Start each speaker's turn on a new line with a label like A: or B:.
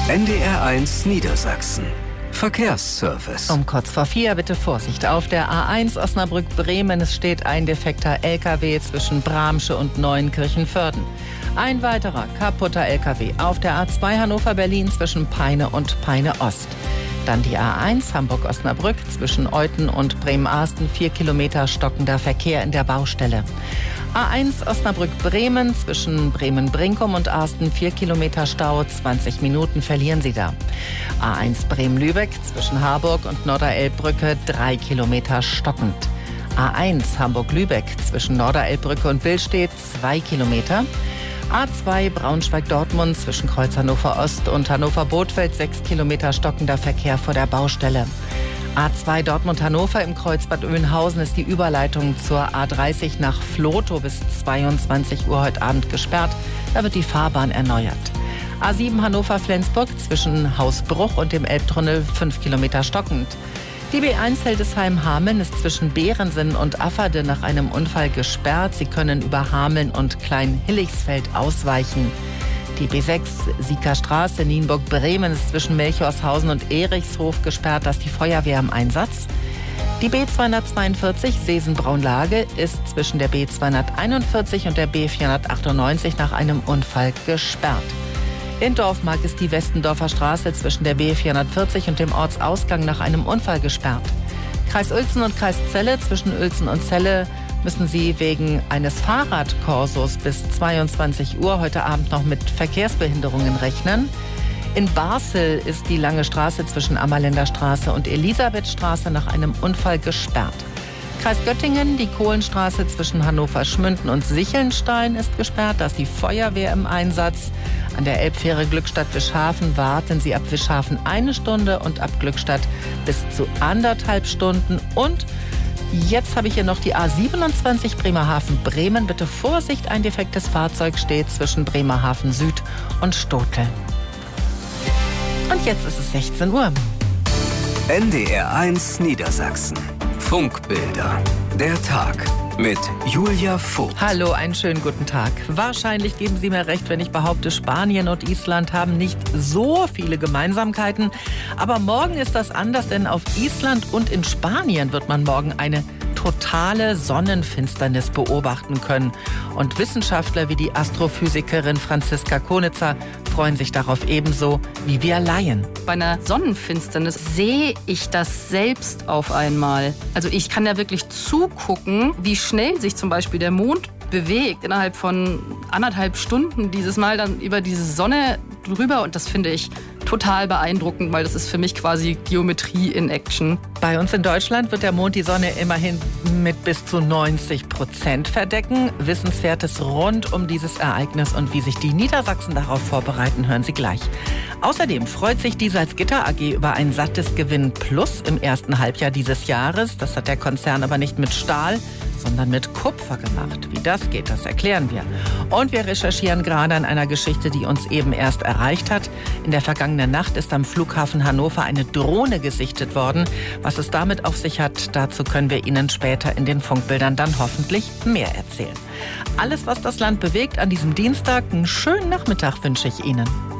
A: NDR1 Niedersachsen. Verkehrsservice.
B: Um kurz vor 4 bitte Vorsicht auf der A1 Osnabrück-Bremen. Es steht ein defekter LKW zwischen Bramsche und Neuenkirchen-Vörden. Ein weiterer kaputter LKW auf der A2 Hannover-Berlin zwischen Peine und Peine-Ost. Dann die A1 Hamburg-Osnabrück zwischen Euthen und Bremen-Arsten, 4 Kilometer stockender Verkehr in der Baustelle. A1 Osnabrück-Bremen zwischen Bremen-Brinkum und Arsten, 4 Kilometer Stau, 20 Minuten verlieren Sie da. A1 Bremen-Lübeck zwischen Harburg und Norderelbbrücke, 3 Kilometer stockend. A1 Hamburg-Lübeck zwischen Norderelbbrücke und Billstedt, 2 Kilometer. A2 Braunschweig-Dortmund zwischen Kreuz Hannover-Ost und Hannover-Bothfeld, 6 Kilometer stockender Verkehr vor der Baustelle. A2 Dortmund-Hannover im Kreuz Bad Oeynhausen ist die Überleitung zur A30 nach Vlotho bis 22 Uhr heute Abend gesperrt. Da wird die Fahrbahn erneuert. A7 Hannover-Flensburg zwischen Hausbruch und dem Elbtunnel, 5 Kilometer stockend. Die B1 Hildesheim-Hameln ist zwischen Behrensen und Afferde nach einem Unfall gesperrt. Sie können über Hameln und Klein-Hillichsfeld ausweichen. Die B6 Sieker Straße Nienburg-Bremen ist zwischen Melchorshausen und Erichshof gesperrt. Da ist die Feuerwehr im Einsatz. Die B242 Seesen-Braunlage ist zwischen der B241 und der B498 nach einem Unfall gesperrt. In Dorfmark ist die Westendorfer Straße zwischen der B440 und dem Ortsausgang nach einem Unfall gesperrt. Kreis Uelzen und Kreis Celle zwischen Uelzen und Celle müssen Sie wegen eines Fahrradkorsos bis 22 Uhr heute Abend noch mit Verkehrsbehinderungen rechnen. In Basel ist die Lange Straße zwischen Ammerländer Straße und Elisabethstraße nach einem Unfall gesperrt. Kreis Göttingen, die Kohlenstraße zwischen Hannover-Schmünden und Sichelnstein ist gesperrt. Da ist die Feuerwehr im Einsatz. An der Elbfähre Glückstadt-Wischhafen warten Sie ab Wischhafen 1 Stunde und ab Glückstadt bis zu 1,5 Stunden. Und jetzt habe ich hier noch die A27 Bremerhaven-Bremen. Bitte Vorsicht, ein defektes Fahrzeug steht zwischen Bremerhaven Süd und Stotel. Und jetzt ist es 16 Uhr.
A: NDR1 Niedersachsen. Funkbilder. Der Tag mit Julia Vogt.
B: Hallo, einen schönen guten Tag. Wahrscheinlich geben Sie mir recht, wenn ich behaupte, Spanien und Island haben nicht so viele Gemeinsamkeiten. Aber morgen ist das anders, denn auf Island und in Spanien wird man morgen eine totale Sonnenfinsternis beobachten können. Und Wissenschaftler wie die Astrophysikerin Franziska Konitzer freuen sich darauf ebenso wie wir Laien.
C: Bei einer Sonnenfinsternis sehe ich das selbst auf einmal. Also ich kann ja wirklich zugucken, wie schnell sich zum Beispiel der Mond bewegt. Innerhalb von 1,5 Stunden dieses Mal dann über diese Sonne drüber. Und das finde ich total beeindruckend, weil das ist für mich quasi Geometrie in Action.
B: Bei uns in Deutschland wird der Mond die Sonne immerhin mit bis zu 90% verdecken. Wissenswertes rund um dieses Ereignis und wie sich die Niedersachsen darauf vorbereiten, hören Sie gleich. Außerdem freut sich die Salzgitter AG über ein sattes Gewinn Plus im ersten Halbjahr dieses Jahres. Das hat der Konzern aber nicht mit Stahl, sondern mit Kupfer gemacht. Wie das geht, das erklären wir. Und wir recherchieren gerade an einer Geschichte, die uns eben erst erreicht hat. In der vergangenen Nacht ist am Flughafen Hannover eine Drohne gesichtet worden. Was es damit auf sich hat, dazu können wir Ihnen später in den Funkbildern dann hoffentlich mehr erzählen. Alles, was das Land bewegt an diesem Dienstag, einen schönen Nachmittag wünsche ich Ihnen.